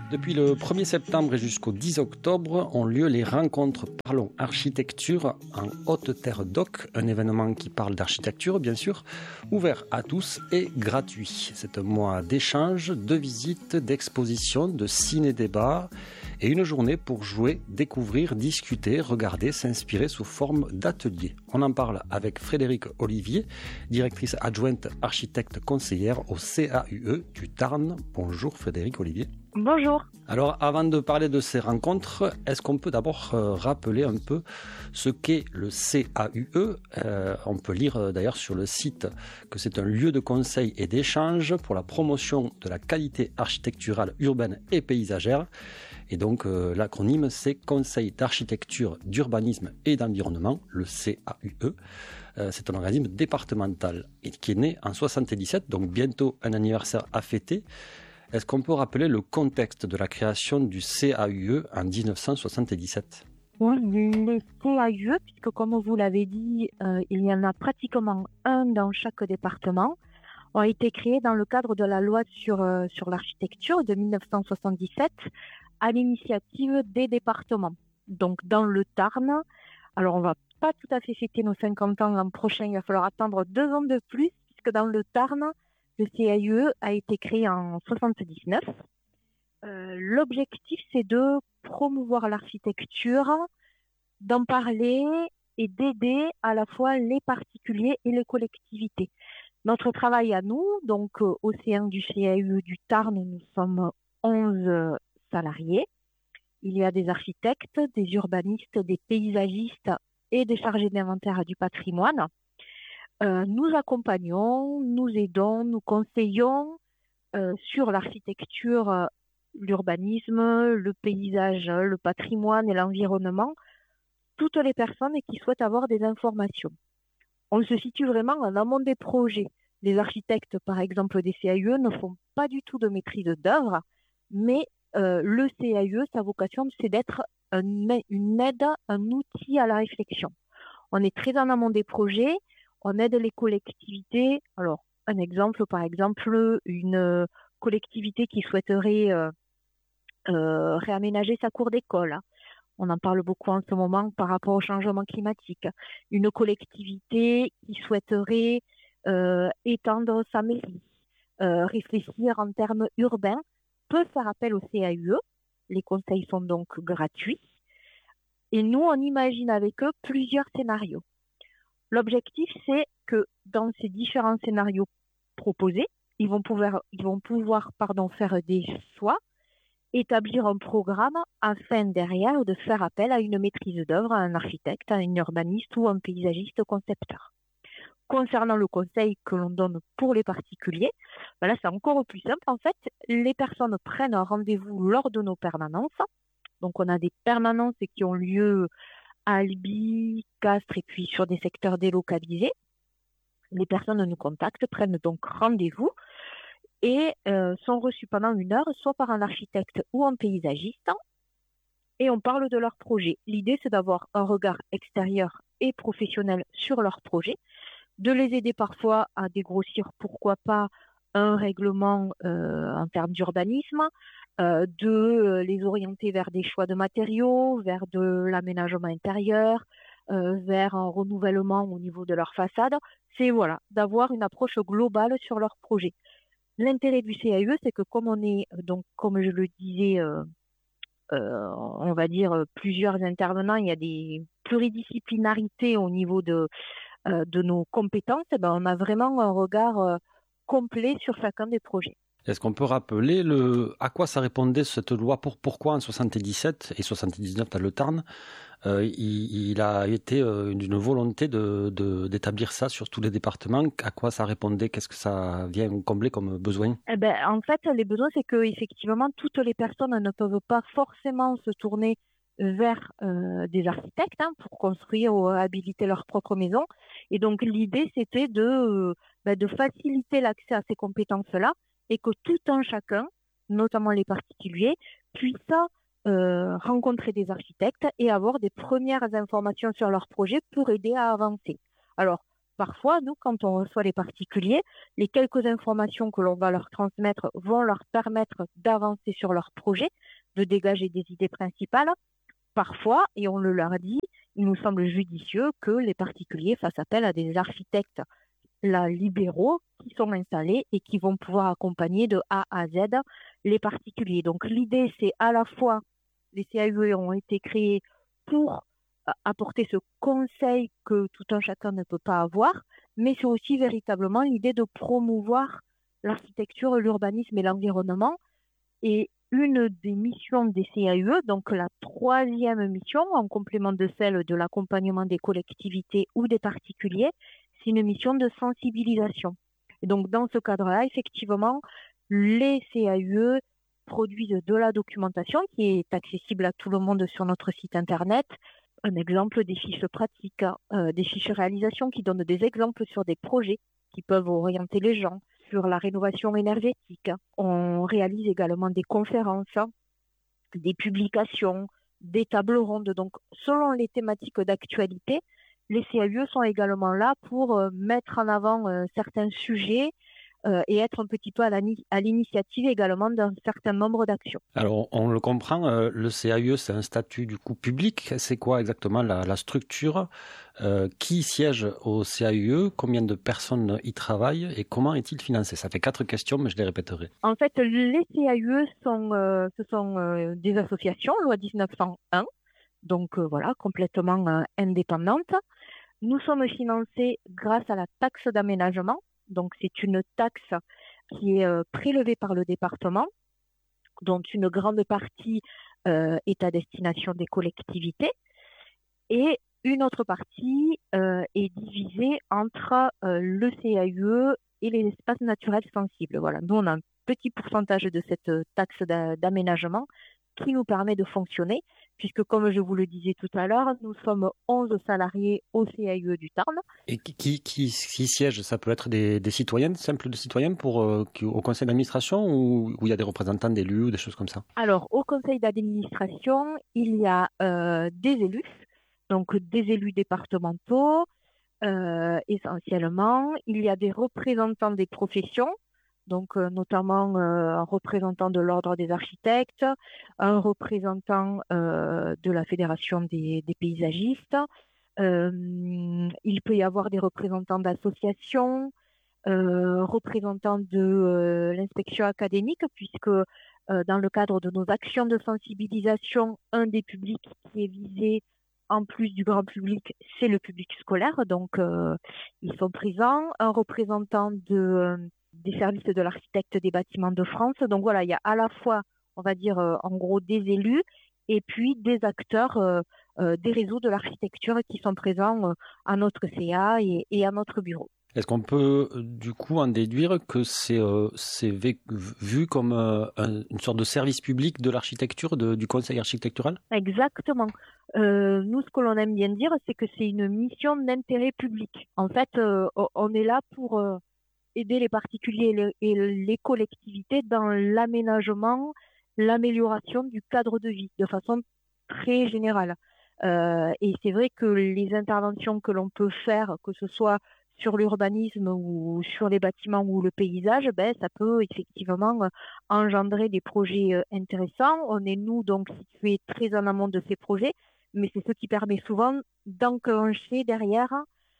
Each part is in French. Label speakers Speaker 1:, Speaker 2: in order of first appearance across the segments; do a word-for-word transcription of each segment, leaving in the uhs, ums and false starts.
Speaker 1: Depuis le premier septembre et jusqu'au dix octobre ont lieu les rencontres Parlons Architecture en Haute-Terre d'Oc, un événement qui parle d'architecture bien sûr, ouvert à tous et gratuit. C'est un mois d'échanges, de visites, d'expositions, de ciné-débats et une journée pour jouer, découvrir, discuter, regarder, s'inspirer sous forme d'ateliers. On en parle avec Frédérique Olivier, directrice adjointe architecte conseillère au C A U E du Tarn. Bonjour Frédérique Olivier.
Speaker 2: Bonjour.
Speaker 1: Alors, avant de parler de ces rencontres, est-ce qu'on peut d'abord euh, rappeler un peu ce qu'est le C A U E ? euh, On peut lire euh, d'ailleurs sur le site que c'est un lieu de conseil et d'échange pour la promotion de la qualité architecturale urbaine et paysagère. Et donc, euh, l'acronyme, c'est Conseil d'architecture, d'urbanisme et d'environnement, le C A U E. Euh, c'est un organisme départemental et qui est né en soixante-dix-sept, donc bientôt un anniversaire à fêter. Est-ce qu'on peut rappeler le contexte de la création du C A U E en dix-neuf cent soixante-dix-sept ?
Speaker 2: Oui, le C A U E, puisque comme vous l'avez dit, euh, il y en a pratiquement un dans chaque département, ont été créés dans le cadre de la loi sur, euh, sur l'architecture de dix-neuf cent soixante-dix-sept à l'initiative des départements. Donc dans le Tarn, alors on va pas tout à fait fêter nos cinquante ans l'an prochain, il va falloir attendre deux ans de plus, puisque dans le Tarn, le C A U E a été créé en soixante-dix-neuf. Euh, l'objectif, c'est de promouvoir l'architecture, d'en parler et d'aider à la fois les particuliers et les collectivités. Notre travail à nous, donc euh, au sein du C A U E du Tarn, nous sommes onze salariés. Il y a des architectes, des urbanistes, des paysagistes et des chargés d'inventaire du patrimoine. Euh, nous accompagnons, nous aidons, nous conseillons euh, sur l'architecture, euh, l'urbanisme, le paysage, le patrimoine et l'environnement, toutes les personnes qui souhaitent avoir des informations. On se situe vraiment en amont des projets. Les architectes, par exemple, des C A U E ne font pas du tout de maîtrise d'œuvre, mais euh, le C A U E, sa vocation, c'est d'être un, une aide, un outil à la réflexion. On est très en amont des projets. On aide les collectivités. Alors, un exemple, par exemple, une collectivité qui souhaiterait euh, euh, réaménager sa cour d'école. On en parle beaucoup en ce moment par rapport au changement climatique. Une collectivité qui souhaiterait euh, étendre sa mairie, euh, réfléchir en termes urbains, peut faire appel au C A U E. Les conseils sont donc gratuits. Et nous, on imagine avec eux plusieurs scénarios. L'objectif, c'est que dans ces différents scénarios proposés, ils vont pouvoir, ils vont pouvoir pardon, faire des choix, établir un programme afin derrière de faire appel à une maîtrise d'œuvre, à un architecte, à un urbaniste ou un paysagiste concepteur. Concernant le conseil que l'on donne pour les particuliers, ben là c'est encore plus simple. En fait, les personnes prennent un rendez-vous lors de nos permanences. Donc on a des permanences qui ont lieu à Albi, Castres et puis sur des secteurs délocalisés. Les personnes nous contactent, prennent donc rendez-vous et euh, sont reçues pendant une heure, soit par un architecte ou un paysagiste, et on parle de leur projet. L'idée, c'est d'avoir un regard extérieur et professionnel sur leur projet, de les aider parfois à dégrossir, pourquoi pas, un règlement euh, en termes d'urbanisme, euh, de les orienter vers des choix de matériaux, vers de l'aménagement intérieur, euh, vers un renouvellement au niveau de leur façade. C'est voilà, d'avoir une approche globale sur leur projet. L'intérêt du C A U E, c'est que comme on est, donc comme je le disais, euh, euh, on va dire plusieurs intervenants, il y a des pluridisciplinarités au niveau de, euh, de nos compétences, et ben on a vraiment un regard euh, complet sur chacun des projets.
Speaker 1: Est-ce qu'on peut rappeler le, à quoi ça répondait cette loi pour, pourquoi en soixante-dix-sept et soixante-dix-neuf dans le Tarn euh, il, il a été euh, d'une volonté de, de, d'établir ça sur tous les départements. À quoi ça répondait? Qu'est-ce que ça vient combler comme besoin?
Speaker 2: Eh ben, en fait, les besoins, c'est que effectivement, toutes les personnes ne peuvent pas forcément se tourner vers euh, des architectes hein, pour construire ou habiliter leur propre maison. Et donc, l'idée, c'était de, euh, ben, de faciliter l'accès à ces compétences-là et que tout un chacun, notamment les particuliers, puisse euh, rencontrer des architectes et avoir des premières informations sur leur projet pour aider à avancer. Alors, parfois, nous, quand on reçoit les particuliers, les quelques informations que l'on va leur transmettre vont leur permettre d'avancer sur leur projet, de dégager des idées principales. Parfois, et on le leur dit, il nous semble judicieux que les particuliers fassent appel à des architectes là, libéraux qui sont installés et qui vont pouvoir accompagner de A à Z les particuliers. Donc l'idée, c'est à la fois, les C A U E ont été créés pour apporter ce conseil que tout un chacun ne peut pas avoir, mais c'est aussi véritablement l'idée de promouvoir l'architecture, l'urbanisme et l'environnement. Et une des missions des C A U E, donc la troisième mission, en complément de celle de l'accompagnement des collectivités ou des particuliers, c'est une mission de sensibilisation. Et donc, dans ce cadre-là, effectivement, les C A U E produisent de la documentation qui est accessible à tout le monde sur notre site Internet. Un exemple des fiches pratiques, euh, des fiches réalisation qui donnent des exemples sur des projets qui peuvent orienter les gens, sur la rénovation énergétique. On réalise également des conférences, des publications, des tables rondes. Donc, selon les thématiques d'actualité, les C A U E sont également là pour euh, mettre en avant euh, certains sujets euh, et être un petit peu à, la, à l'initiative également d'un certain nombre d'actions.
Speaker 1: Alors, on le comprend, euh, le C A U E, c'est un statut du coup public. C'est quoi exactement la, la structure euh, qui siège au C A U E? Combien de personnes y travaillent et comment est-il financé? Ça fait quatre questions, mais je les répéterai.
Speaker 2: En fait, les C A U E sont, euh, ce sont euh, des associations, loi dix-neuf cent un, donc euh, voilà, complètement euh, indépendantes. Nous sommes financés grâce à la taxe d'aménagement. Donc, c'est une taxe qui est euh, prélevée par le département, dont une grande partie euh, est à destination des collectivités. Et une autre partie euh, est divisée entre euh, le C A U E et les espaces naturels sensibles. Voilà. Nous, on a un petit pourcentage de cette taxe d'aménagement qui nous permet de fonctionner, puisque comme je vous le disais tout à l'heure, nous sommes onze salariés au C A U E du Tarn.
Speaker 1: Et qui, qui, qui, qui siège? Ça peut être des, des citoyennes, simples de citoyennes pour, euh, qui, au conseil d'administration ou où il y a des représentants d'élus ou des choses comme ça?
Speaker 2: Alors, au conseil d'administration, il y a euh, des élus, donc des élus départementaux euh, essentiellement. Il y a des représentants des professions, donc euh, notamment euh, un représentant de l'ordre des architectes, un représentant euh, de la fédération des, des paysagistes. Euh, il peut y avoir des représentants d'associations, euh, représentants de euh, l'inspection académique, puisque euh, dans le cadre de nos actions de sensibilisation, un des publics qui est visé en plus du grand public, c'est le public scolaire, donc euh, ils sont présents. Un représentant de... Euh, des services de l'architecte des bâtiments de France. Donc voilà, il y a à la fois, on va dire, euh, en gros, des élus et puis des acteurs euh, euh, des réseaux de l'architecture qui sont présents euh, à notre C A et, et à notre bureau.
Speaker 1: Est-ce qu'on peut du coup en déduire que c'est, euh, c'est vu comme euh, un, une sorte de service public de l'architecture, de, du conseil architectural?
Speaker 2: Exactement. Euh, nous, ce que l'on aime bien dire, c'est que c'est une mission d'intérêt public. En fait, euh, on est là pour... Euh, aider les particuliers et les, et les collectivités dans l'aménagement, l'amélioration du cadre de vie de façon très générale. Euh, et c'est vrai que les interventions que l'on peut faire, que ce soit sur l'urbanisme ou sur les bâtiments ou le paysage, ben, ça peut effectivement engendrer des projets intéressants. On est, nous, donc situés très en amont de ces projets, mais c'est ce qui permet souvent d'enclencher derrière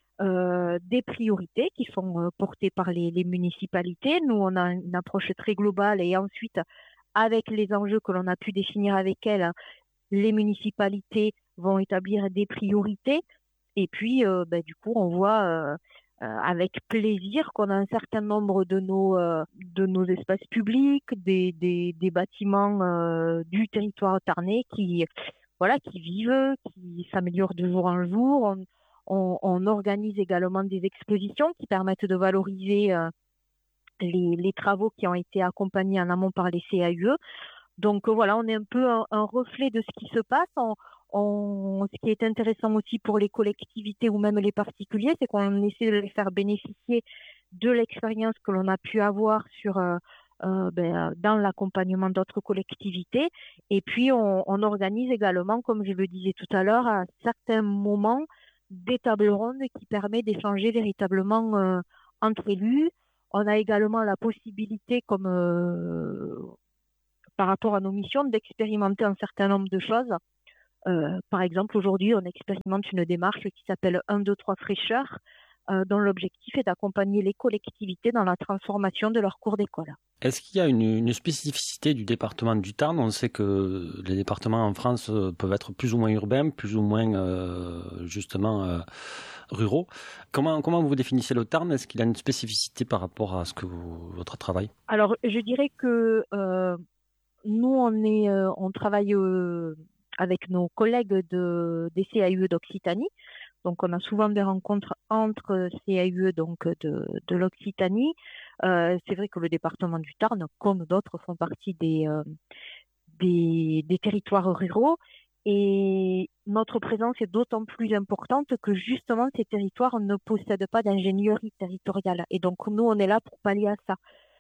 Speaker 2: Euh, des priorités qui sont euh, portées par les, les municipalités. Nous, on a une approche très globale et ensuite, avec les enjeux que l'on a pu définir avec elles, les municipalités vont établir des priorités. Et puis, euh, ben, du coup, on voit euh, euh, avec plaisir qu'on a un certain nombre de nos, euh, de nos espaces publics, des, des, des bâtiments euh, du territoire tarnais qui, voilà, qui vivent, qui s'améliorent de jour en jour. On, On, on organise également des expositions qui permettent de valoriser euh, les, les travaux qui ont été accompagnés en amont par les C A U E. Donc euh, voilà, on est un peu un, un reflet de ce qui se passe. On, on, ce qui est intéressant aussi pour les collectivités ou même les particuliers, c'est qu'on essaie de les faire bénéficier de l'expérience que l'on a pu avoir sur, euh, euh, ben, dans l'accompagnement d'autres collectivités. Et puis on, on organise également, comme je le disais tout à l'heure, à certains moments, des tables rondes qui permet d'échanger véritablement euh, entre élus. On a également la possibilité, comme euh, par rapport à nos missions, d'expérimenter un certain nombre de choses. Euh, par exemple, aujourd'hui, on expérimente une démarche qui s'appelle un, deux, trois fraîcheur, euh, dont l'objectif est d'accompagner les collectivités dans la transformation de leurs cours d'école.
Speaker 1: Est-ce qu'il y a une, une spécificité du département du Tarn? On sait que les départements en France peuvent être plus ou moins urbains, plus ou moins euh, justement euh, ruraux. Comment, comment vous définissez le Tarn? Est-ce qu'il a une spécificité par rapport à ce que vous, votre travail?
Speaker 2: Alors, je dirais que euh, nous, on, est, euh, on travaille euh, avec nos collègues de, des C A U E d'Occitanie. Donc, on a souvent des rencontres entre C A U E donc, de, de l'Occitanie. Euh, c'est vrai que le département du Tarn, comme d'autres, font partie des, euh, des, des territoires ruraux. Et notre présence est d'autant plus importante que justement, ces territoires ne possèdent pas d'ingénierie territoriale. Et donc, nous, on est là pour pallier à ça.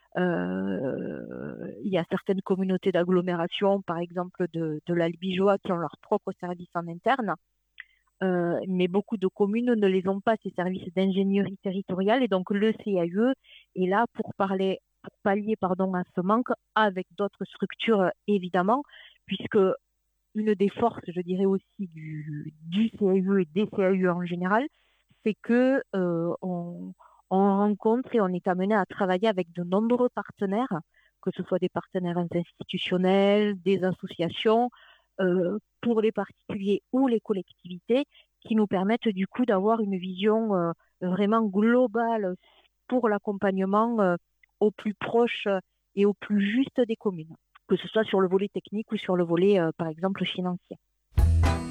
Speaker 2: Euh, il y a certaines communautés d'agglomération, par exemple de, de l'Albigeois, qui ont leur propre service en interne. Euh, mais beaucoup de communes ne les ont pas, ces services d'ingénierie territoriale. Et donc, le C A U E est là pour, parler, pour pallier pardon, à ce manque avec d'autres structures, évidemment, puisque une des forces, je dirais aussi, du, du C A U E et des C A U E en général, c'est que euh, on, on rencontre et on est amené à travailler avec de nombreux partenaires, que ce soit des partenaires institutionnels, des associations, euh, pour les particuliers ou les collectivités, qui nous permettent du coup d'avoir une vision euh, vraiment globale pour l'accompagnement euh, au plus proche et au plus juste des communes, que ce soit sur le volet technique ou sur le volet, euh, par exemple, financier.